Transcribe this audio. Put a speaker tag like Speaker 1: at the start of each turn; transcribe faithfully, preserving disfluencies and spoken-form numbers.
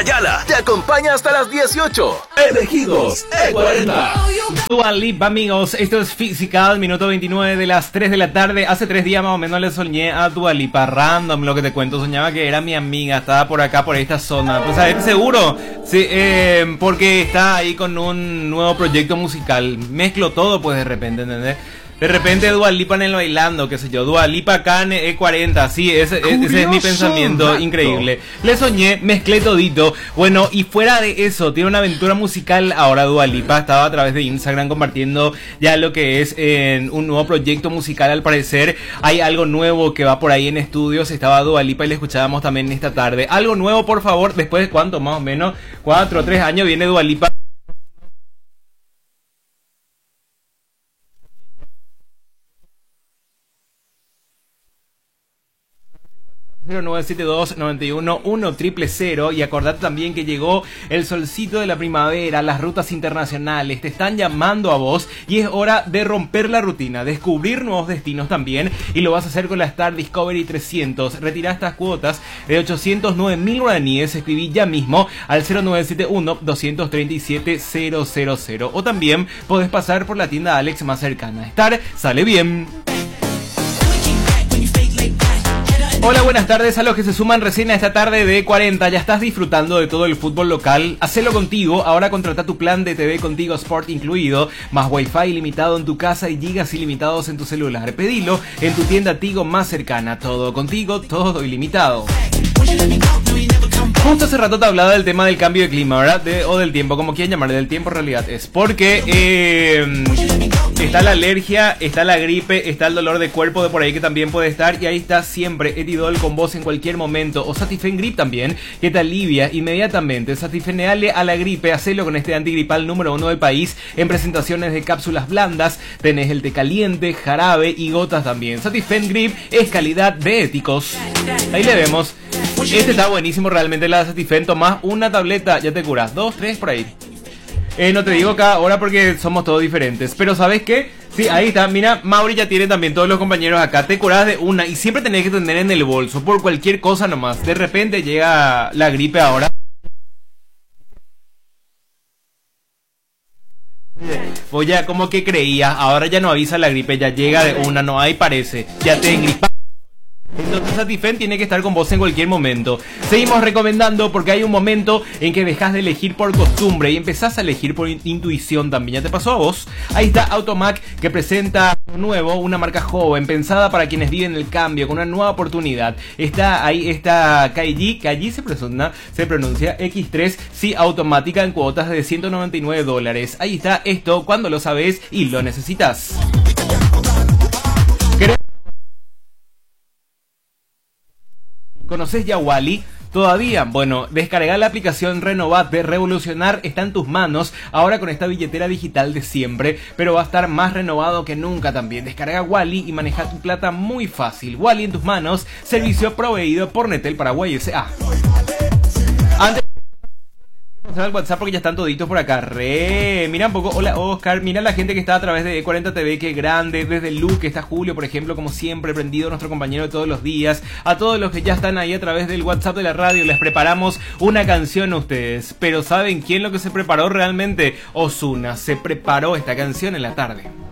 Speaker 1: Ayala te acompaña hasta las dieciocho. Elegidos E cuarenta.
Speaker 2: Dua Lipa, amigos, esto es Physical, minuto veintinueve de las tres de la tarde. Hace tres días más o menos le soñé a Dua Lipa, random lo que te cuento. Soñaba que era mi amiga, estaba por acá, por esta zona. Pues a ver, seguro, sí, eh, porque está ahí con un nuevo proyecto musical. Mezclo todo, pues de repente, ¿entendés? De repente Dua Lipa en el bailando, qué sé yo, Dua Lipa acá en E cuarenta, sí, ese, ese es mi pensamiento, rato. Increíble. Le soñé, mezclé todito. Bueno, y fuera de eso, tiene una aventura musical ahora Dua Lipa. Estaba a través de Instagram compartiendo ya lo que es en un nuevo proyecto musical. Al parecer hay algo nuevo que va por ahí en estudios. Estaba Dua Lipa y le escuchábamos también esta tarde. Algo nuevo, por favor, después de cuánto, más o menos, cuatro o tres años viene Dua Lipa. cero nueve siete dos nueve uno uno cero cero cero. Y acordate también que llegó el solcito de la primavera, las rutas internacionales te están llamando a vos y es hora de romper la rutina, descubrir nuevos destinos también, y lo vas a hacer con la Star Discovery trescientos. Retira estas cuotas de ochocientos nueve mil guaraníes, escribí ya mismo al cero nueve siete uno dos tres siete cero cero cero, o también podés pasar por la tienda Alex más cercana. Star sale bien. Hola, buenas tardes a los que se suman recién a esta tarde de cuarenta. ¿Ya estás disfrutando de todo el fútbol local? Hacelo contigo. Ahora contrata tu plan de T V Contigo Sport incluido, más wifi ilimitado en tu casa y gigas ilimitados en tu celular. Pedilo en tu tienda Tigo más cercana. Todo contigo, todo ilimitado. Justo hace rato te hablaba del tema del cambio de clima, ¿verdad? De, o del tiempo, como quieran llamarle, del tiempo en realidad es. Porque eh, está la alergia, está la gripe, está el dolor de cuerpo de por ahí que también puede estar. Y ahí está siempre Etidol con vos en cualquier momento. O Satifen Grip también, que te alivia inmediatamente. Satifeneale a la gripe, hacelo con este antigripal número uno del país. En presentaciones de cápsulas blandas, tenés el té caliente, jarabe y gotas también. Satifen Grip es calidad de éticos. Ahí le vemos. Este está buenísimo realmente, la Satifen. Tomás una tableta, ya te curas. Dos, tres, por ahí. Eh, no te digo cada hora porque somos todos diferentes. Pero ¿sabes qué? Sí, ahí está. Mira, Mauri ya tiene también todos los compañeros acá. Te curás de una y siempre tenés que tener en el bolso por cualquier cosa nomás. De repente llega la gripe ahora. Pues ya como que creía, ahora ya no avisa la gripe, ya llega de una, no hay parece. Ya te engripa. Entonces Satifen tiene que estar con vos en cualquier momento. Seguimos recomendando porque hay un momento en que dejas de elegir por costumbre y empezás a elegir por intuición también. ¿Ya te pasó a vos? Ahí está Automac, que presenta nuevo, una marca joven, pensada para quienes viven el cambio, con una nueva oportunidad. Está ahí, está Kaiji, Kaiji se pronuncia, se pronuncia X tres, sí, automática en cuotas de ciento noventa y nueve dólares. Ahí está esto cuando lo sabes y lo necesitas. ¿Conoces ya Wally? ¿Todavía? Bueno, descargar la aplicación Renovate, revolucionar está en tus manos, ahora con esta billetera digital de siempre, pero va a estar más renovado que nunca también. Descarga Wally y maneja tu plata muy fácil. Wally en tus manos, servicio proveído por Netel Paraguay S A. Antes al WhatsApp porque ya están toditos por acá. Re, mira un poco, hola Oscar, mira la gente que está a través de E cuarenta T V, que grande, desde el Look, que está Julio, por ejemplo, como siempre, prendido, nuestro compañero de todos los días. A todos los que ya están ahí a través del WhatsApp de la radio, les preparamos una canción a ustedes. Pero ¿saben quién lo que se preparó realmente? Ozuna, se preparó esta canción en la tarde.